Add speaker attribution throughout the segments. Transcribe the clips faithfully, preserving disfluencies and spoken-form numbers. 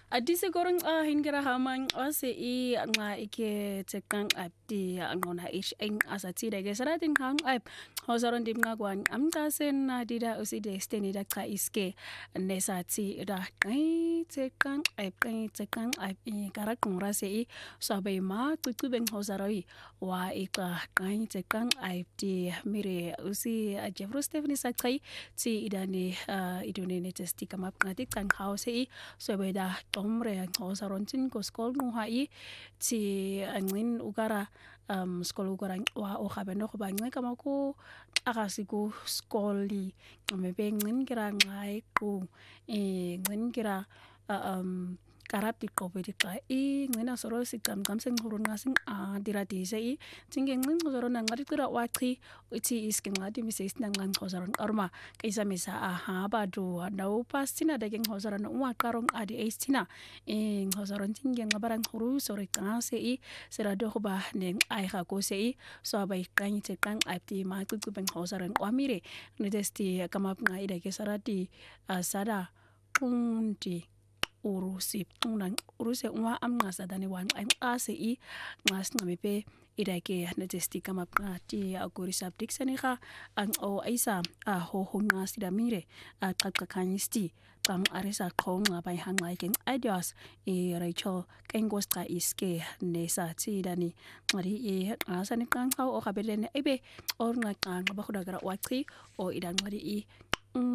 Speaker 1: Adise korong a hingera hamang ase I nga ike tekang abdi angona ish eng asati dage saratin hang ab hosaron dim nga gwan amta sen na dida usi destiny da ka iske nesati da kai tekang ab kai tekang ab I karakung rase I sabai ma tutu beng hosaroi wa ika kai tekang ab di mire usi Jeffro Stephanie sakai ti idane idone ne testi kamap ngati kang house I sabai da omre hosaron tin ko skol no hai ti angin ugara um skol ugara wa o khabeno ko bangwe kamako akasiku skoli mebe ngin kira ngai ku e ngin kira um karap di kobe di ka I ngina soro sikam kam seng hurun ngasing a dirati sei tingeng ngin hosaron ngari kira wati uti isking ngadi misis nang ngang hosaron orma kaisa misa aha badu dau pastina daging hosaron wa karong adi estina e hosaron tingeng ngabarang huru sore ka sei serado ba neng ai ha ko sei so bai kan te kan ati ma ku ku beng hosaron wamire ni desti kamap ngai dage sarati asada pundi urusi unang uruse wa am ngasa dani wan am ase I ngas ngamepe idake na testi kama prati aguri sabdik saniha ang o aisa a ho ho ngas damire a kakakanisti tam aresa kong ngabai hang like ideas e Rachel kengos ka iske nesa ti dani ngari e asa ni kang hau o kabele ebe or nga kang bakudagara wati o idang ngari I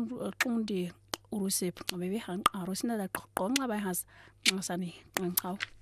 Speaker 1: kundi urusip maybe hang arosina da kong ngabai has ngasani kang hau